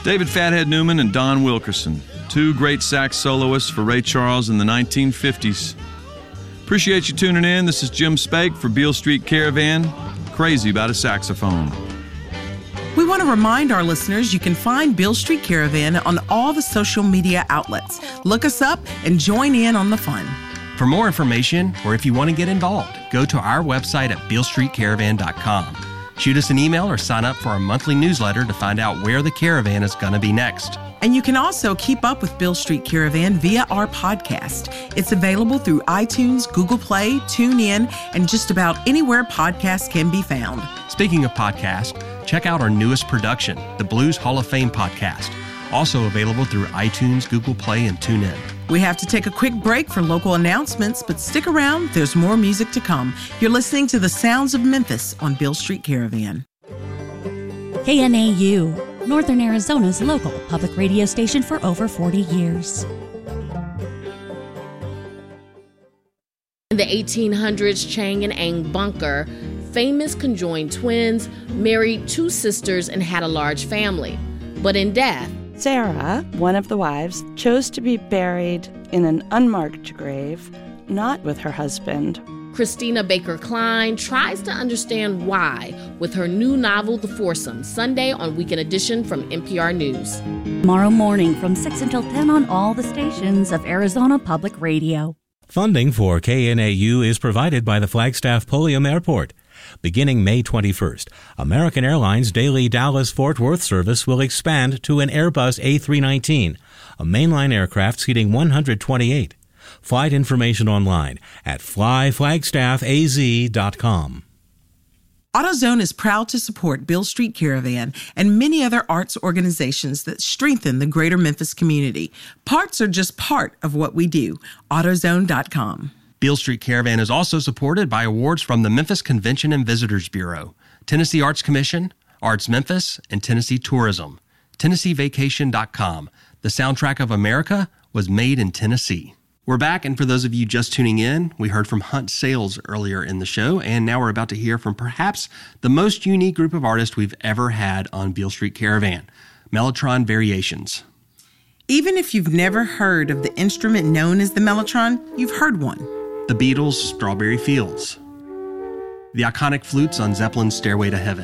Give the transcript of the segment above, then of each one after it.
David Fathead Newman and Don Wilkerson, two great sax soloists for Ray Charles in the 1950s. Appreciate you tuning in. This is Jim Spake for Beale Street Caravan, crazy about a saxophone. We want to remind our listeners you can find Beale Street Caravan on all the social media outlets. Look us up and join in on the fun. For more information, or if you want to get involved, go to our website at BealeStreetCaravan.com. Shoot us an email or sign up for our monthly newsletter to find out where the caravan is going to be next. And you can also keep up with Beale Street Caravan via our podcast. It's available through iTunes, Google Play, TuneIn, and just about anywhere podcasts can be found. Speaking of podcasts, check out our newest production, the Blues Hall of Fame podcast, also available through iTunes, Google Play, and TuneIn. We have to take a quick break for local announcements, but stick around. There's more music to come. You're listening to the Sounds of Memphis on Beale Street Caravan. KNAU, Northern Arizona's local public radio station for over 40 years. In the 1800s, Chang and Ang Bunker, famous conjoined twins, married two sisters and had a large family. But in death, Sarah, one of the wives, chose to be buried in an unmarked grave, not with her husband. Christina Baker Klein tries to understand why with her new novel, The Foursome, Sunday on Weekend Edition from NPR News. Tomorrow morning from 6 until 10 on all the stations of Arizona Public Radio. Funding for KNAU is provided by the Flagstaff Pulliam Airport. Beginning May 21st, American Airlines daily Dallas-Fort Worth service will expand to an Airbus A319, a mainline aircraft seating 128. Flight information online at flyflagstaffaz.com. AutoZone is proud to support Beale Street Caravan and many other arts organizations that strengthen the greater Memphis community. Parts are just part of what we do. AutoZone.com. Beale Street Caravan is also supported by awards from the Memphis Convention and Visitors Bureau, Tennessee Arts Commission, Arts Memphis, and Tennessee Tourism. TennesseeVacation.com. The soundtrack of America was made in Tennessee. We're back, and for those of you just tuning in, we heard from Hunt Sales earlier in the show, and now we're about to hear from perhaps the most unique group of artists we've ever had on Beale Street Caravan, Mellotron Variations. Even if you've never heard of the instrument known as the mellotron, you've heard one. The Beatles' Strawberry Fields. The iconic flutes on Zeppelin's Stairway to Heaven.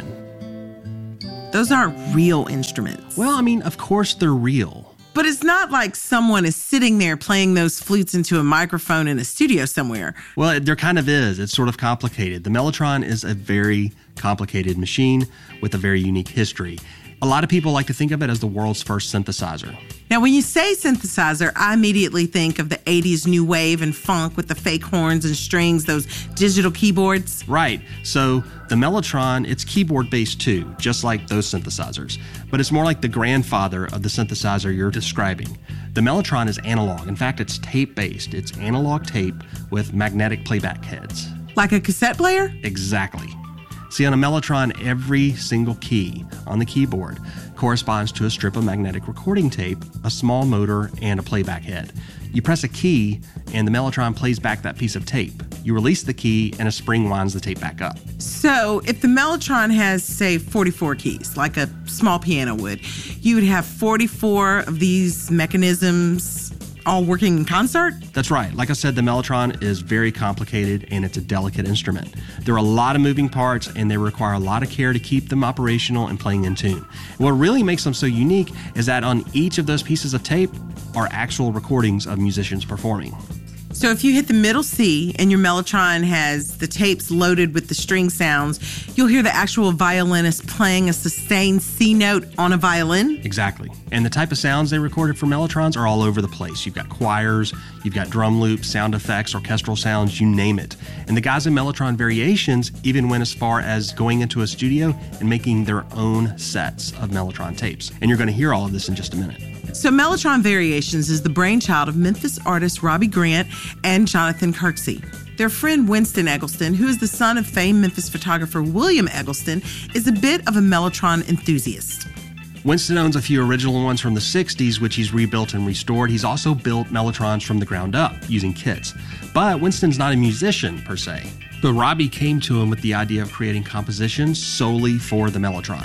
Those aren't real instruments. Well, I mean, of course they're real. But it's not like someone is sitting there playing those flutes into a microphone in a studio somewhere. Well, there kind of is. It's sort of complicated. The Mellotron is a very complicated machine with a very unique history. A lot of people like to think of it as the world's first synthesizer. Now, when you say synthesizer, I immediately think of the 80s new wave and funk with the fake horns and strings, those digital keyboards. Right. So the Mellotron, it's keyboard-based too, just like those synthesizers. But it's more like the grandfather of the synthesizer you're describing. The Mellotron is analog. In fact, it's tape-based. It's analog tape with magnetic playback heads. Like a cassette player? Exactly. See, on a Mellotron, every single key on the keyboard corresponds to a strip of magnetic recording tape, a small motor, and a playback head. You press a key, and the Mellotron plays back that piece of tape. You release the key, and a spring winds the tape back up. So if the Mellotron has, say, 44 keys, like a small piano would, you would have 44 of these mechanisms all working in concert? That's right. Like I said, the Mellotron is very complicated and it's a delicate instrument. There are a lot of moving parts and they require a lot of care to keep them operational and playing in tune. And what really makes them so unique is that on each of those pieces of tape are actual recordings of musicians performing. So if you hit the middle C and your Mellotron has the tapes loaded with the string sounds, you'll hear the actual violinist playing a sustained C note on a violin? Exactly. And the type of sounds they recorded for Mellotrons are all over the place. You've got choirs, you've got drum loops, sound effects, orchestral sounds, you name it. And the guys in Mellotron Variations even went as far as going into a studio and making their own sets of Mellotron tapes. And you're going to hear all of this in just a minute. So Mellotron Variations is the brainchild of Memphis artist Robbie Grant and Jonathan Kirksey. Their friend Winston Eggleston, who is the son of famed Memphis photographer William Eggleston, is a bit of a Mellotron enthusiast. Winston owns a few original ones from the 60s, which he's rebuilt and restored. He's also built Mellotrons from the ground up using kits. But Winston's not a musician, per se. But Robbie came to him with the idea of creating compositions solely for the Mellotron.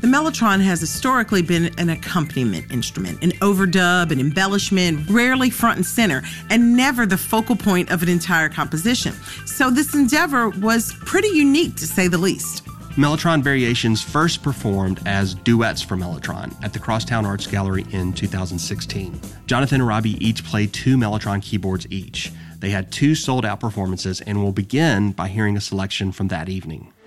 The mellotron has historically been an accompaniment instrument, an overdub, an embellishment, rarely front and center, and never the focal point of an entire composition. So this endeavor was pretty unique, to say the least. Mellotron Variations first performed as duets for Mellotron at the Crosstown Arts Gallery in 2016. Jonathan and Robbie each played 2 Mellotron keyboards each. They had 2 sold-out performances, and we'll begin by hearing a selection from that evening.